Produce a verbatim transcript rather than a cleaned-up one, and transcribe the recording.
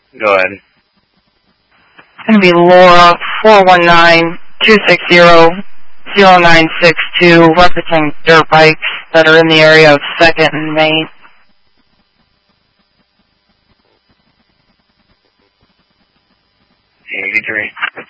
Go ahead. It's going to be Laura, four one nine, two six zero, zero nine six two, referencing dirt bikes that are in the area of second and Main. eighty-three.